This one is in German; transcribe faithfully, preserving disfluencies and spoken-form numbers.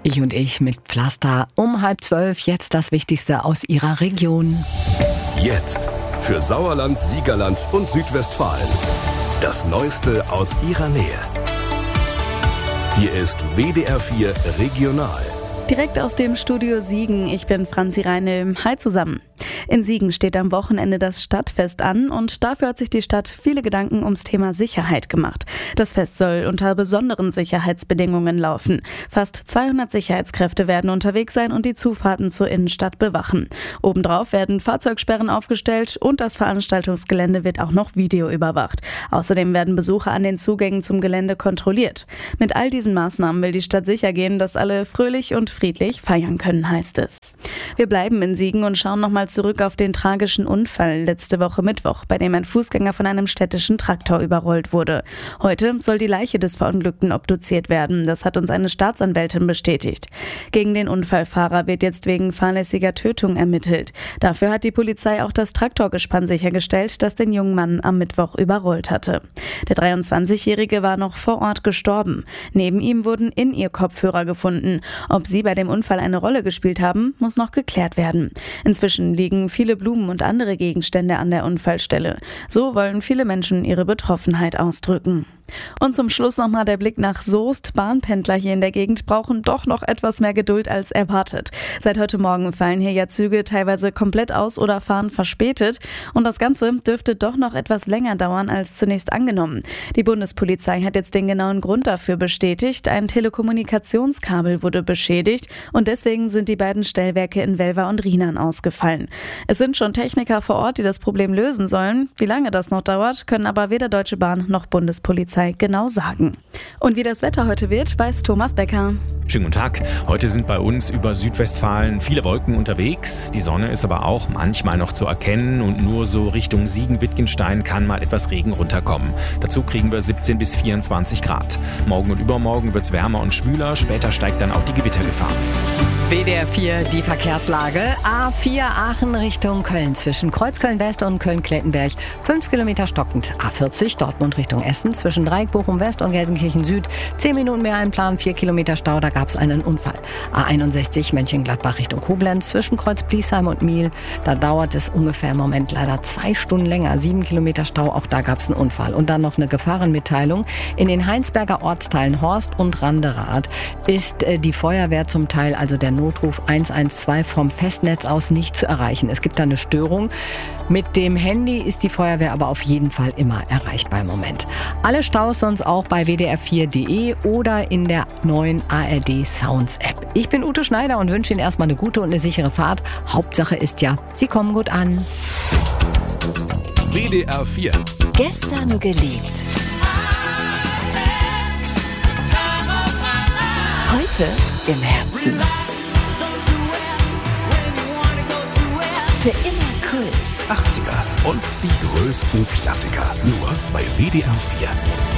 Ich und ich mit Pflaster um halb zwölf. Jetzt das Wichtigste aus Ihrer Region. Jetzt für Sauerland, Siegerland und Südwestfalen. Das Neueste aus Ihrer Nähe. Hier ist W D R vier Regional. Direkt aus dem Studio Siegen, ich bin Franzi Reinl. Hi zusammen. In Siegen steht am Wochenende das Stadtfest an und dafür hat sich die Stadt viele Gedanken ums Thema Sicherheit gemacht. Das Fest soll unter besonderen Sicherheitsbedingungen laufen. Fast zweihundert Sicherheitskräfte werden unterwegs sein und die Zufahrten zur Innenstadt bewachen. Obendrauf werden Fahrzeugsperren aufgestellt und das Veranstaltungsgelände wird auch noch videoüberwacht. Außerdem werden Besucher an den Zugängen zum Gelände kontrolliert. Mit all diesen Maßnahmen will die Stadt sicher gehen, dass alle fröhlich und friedlich feiern können, heißt es. Wir bleiben in Siegen und schauen nochmal zurück auf den tragischen Unfall letzte Woche Mittwoch, bei dem ein Fußgänger von einem städtischen Traktor überrollt wurde. Heute soll die Leiche des Verunglückten obduziert werden. Das hat uns eine Staatsanwältin bestätigt. Gegen den Unfallfahrer wird jetzt wegen fahrlässiger Tötung ermittelt. Dafür hat die Polizei auch das Traktorgespann sichergestellt, das den jungen Mann am Mittwoch überrollt hatte. Der dreiundzwanzigjährige war noch vor Ort gestorben. Neben ihm wurden In-Ear-Kopfhörer gefunden. Ob sie bei dem Unfall eine Rolle gespielt haben, muss noch geklärt werden. Inzwischen liegen viele Blumen und andere Gegenstände an der Unfallstelle. So wollen viele Menschen ihre Betroffenheit ausdrücken. Und zum Schluss nochmal der Blick nach Soest. Bahnpendler hier in der Gegend brauchen doch noch etwas mehr Geduld als erwartet. Seit heute Morgen fallen hier ja Züge teilweise komplett aus oder fahren verspätet. Und das Ganze dürfte doch noch etwas länger dauern als zunächst angenommen. Die Bundespolizei hat jetzt den genauen Grund dafür bestätigt. Ein Telekommunikationskabel wurde beschädigt und deswegen sind die beiden Stellwerke in Welver und Rienan ausgefallen. Es sind schon Techniker vor Ort, die das Problem lösen sollen. Wie lange das noch dauert, können aber weder Deutsche Bahn noch Bundespolizei genau sagen. Und wie das Wetter heute wird, weiß Thomas Becker. Schönen guten Tag. Heute sind bei uns über Südwestfalen viele Wolken unterwegs. Die Sonne ist aber auch manchmal noch zu erkennen und nur so Richtung Siegen-Wittgenstein kann mal etwas Regen runterkommen. Dazu kriegen wir siebzehn bis vierundzwanzig Grad. Morgen und übermorgen wird es wärmer und schwüler. Später steigt dann auch die Gewittergefahr. W D R vier, die Verkehrslage. A vier Aachen Richtung Köln zwischen Kreuzköln-West und Köln-Klettenberg. fünf Kilometer stockend. A vierzig Dortmund Richtung Essen zwischen Dreieck Bochum-West und Gelsenkirchen Süd. zehn Minuten mehr einplanen, vier Kilometer Stau, da gab es einen Unfall. A einundsechzig Mönchengladbach Richtung Koblenz zwischen Kreuz-Bliesheim und Miel. Da dauert es ungefähr im Moment leider zwei Stunden länger. sieben Kilometer Stau, auch da gab es einen Unfall. Und dann noch eine Gefahrenmitteilung. In den Heinsberger Ortsteilen Horst und Randerath ist äh, die Feuerwehr zum Teil, also der Notruf eins eins zwei vom Festnetz aus nicht zu erreichen. Es gibt da eine Störung. Mit dem Handy ist die Feuerwehr aber auf jeden Fall immer erreichbar im Moment. Alle Staus sonst auch bei w d r vier punkt d e oder in der neuen A R D Sounds App. Ich bin Ute Schneider und wünsche Ihnen erstmal eine gute und eine sichere Fahrt. Hauptsache ist ja, Sie kommen gut an. W D R vier. Gestern geliebt. Heute im Herzen. Für immer Kult. achtziger und die größten Klassiker. Nur bei W D R vier.